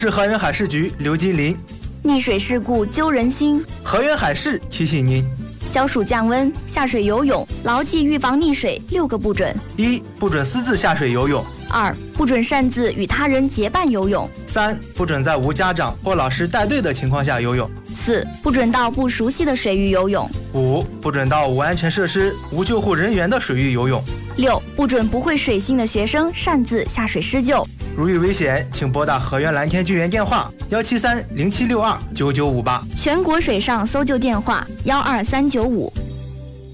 是河源海事局刘金林。 溺水事故揪人心， 河源海事提醒您： 消暑降温，下水游泳牢记预防溺水6个不准 ：1. 不准私自下水游泳 ；2. 不准擅自与他人结伴游泳 ；3. 不准在无家长或老师带队的情况下游泳 ；4. 不准到不熟悉的水域游泳 ；5. 不准到无安全设施、无救护人员的水域游泳 ；6. 不准不会水性的学生擅自下水施救。 如遇危险，请拨打河源蓝天救援电话17307629958， 全国水上搜救电话12395。